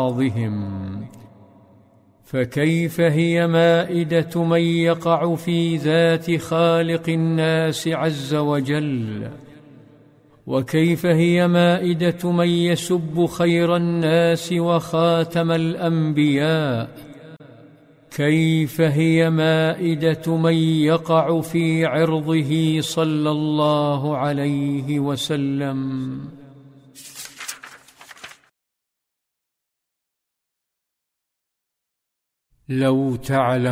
بعضهم، فكيف هي مائدة من يقع في ذات خالق الناس عز وجل؟ وكيف هي مائدة من يسب خير الناس وخاتم الأنبياء؟ كيف هي مائدة من يقع في عرضه صلى الله عليه وسلم؟ لو تعلم